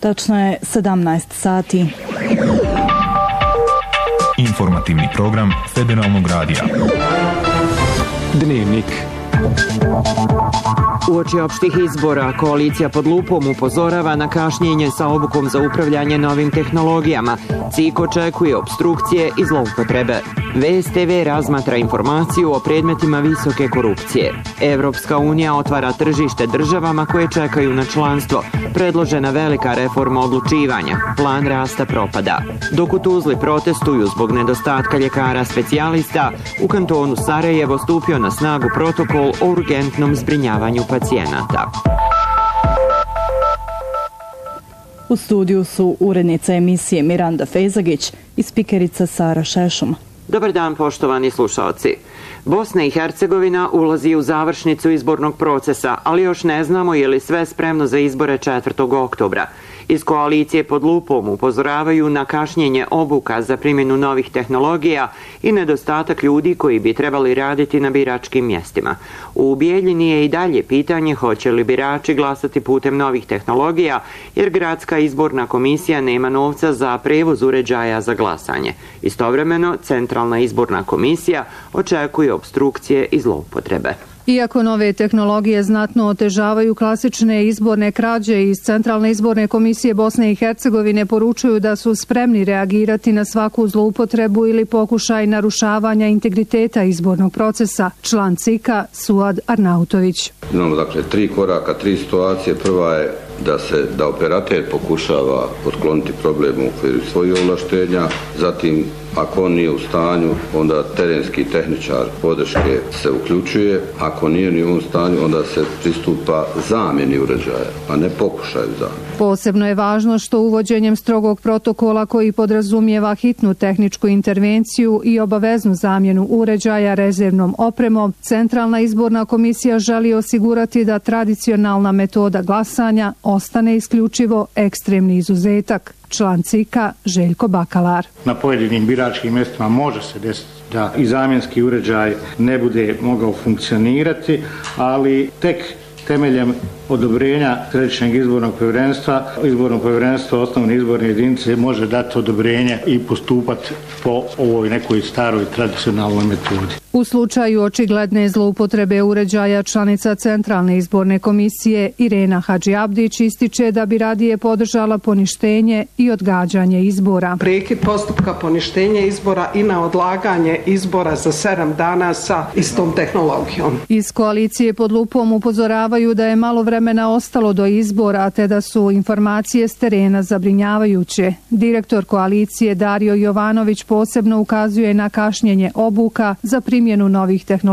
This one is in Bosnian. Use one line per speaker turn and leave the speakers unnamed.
Tačno je 17 sati.
Informativni program Federalnog radija.
Dnevnik. Uoči opštih izbora, koalicija pod lupom upozorava na kašnjenje sa obukom za upravljanje novim tehnologijama. CIK očekuje opstrukcije i zloupotrebe. VSTV razmatra informaciju o predmetima visoke korupcije. Evropska unija otvara tržište državama koje čekaju na članstvo. Predložena velika reforma odlučivanja. Plan rasta propada. Dok u Tuzli protestuju zbog nedostatka ljekara specijalista, u kantonu Sarajevo stupio na snagu protokol o urgentnom zbrinjavanju pacijenata.
U studiju su urednica emisije Miranda Fejzagić i spikerica Sara Šešum.
Dobar dan, poštovani slušalci. Bosna i Hercegovina ulazi u završnicu izbornog procesa, ali još ne znamo je li sve spremno za izbore 4. oktobra. Iz koalicije pod lupom upozoravaju na kašnjenje obuka za primjenu novih tehnologija i nedostatak ljudi koji bi trebali raditi na biračkim mjestima. U Bijeljini je i dalje pitanje hoće li birači glasati putem novih tehnologija, jer gradska izborna komisija nema novca za prevoz uređaja za glasanje. Istovremeno, Centralna izborna komisija očekuje opstrukcije i zloupotrebe.
Iako nove tehnologije znatno otežavaju klasične izborne krađe, iz Centralne izborne komisije Bosne i Hercegovine poručuju da su spremni reagirati na svaku zloupotrebu ili pokušaj narušavanja integriteta izbornog procesa. Član CIK-a Suad Arnautović.
Imamo dakle 3 koraka, 3 situacije. Prva je da operater pokušava otkloniti problem u okviru svojih ovlaštenja, zatim ako on nije u stanju, onda terenski tehničar podrške se uključuje, ako nije ni u stanju, onda se pristupa zamjeni uređaja, a ne pokušaju zamjeni.
Posebno je važno što uvođenjem strogog protokola koji podrazumijeva hitnu tehničku intervenciju i obaveznu zamjenu uređaja rezervnom opremom, Centralna izborna komisija želi osigurati da tradicionalna metoda glasanja ostane isključivo ekstremni izuzetak. Član CIK-a Željko Bakalar.
Na pojedinim biračkim mjestima može se desiti da i zamjenski uređaj ne bude mogao funkcionirati, ali tek temeljem odobrenja Središnjeg izbornog povjerenstva osnovne izborne jedinice može dati odobrenje i postupati po ovoj nekoj staroj tradicionalnoj metodi.
U slučaju očigledne zloupotrebe uređaja, članica Centralne izborne komisije Irena Hadžiabdić ističe da bi radije podržala poništenje i odgađanje izbora.
Prekid postupka poništenja izbora i na odlaganje izbora za 7 dana sa istom tehnologijom.
Iz koalicije pod lupom upozoravaju da je malo vremena ostalo do izbora, te da su informacije s terena zabrinjavajuće. Direktor koalicije Dario Jovanović posebno ukazuje na kašnjenje obuka za primjenu novih tehnologija